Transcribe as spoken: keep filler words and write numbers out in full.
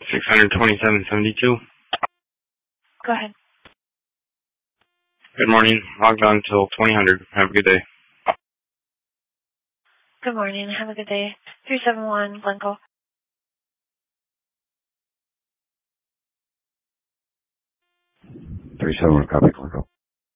six hundred twenty-seven seventy-two. Go ahead. Good morning. Logged on till twenty hundred. Have a good day. Good morning. Have a good day. three seven one, Blanco. three seven one, copy, Blanco.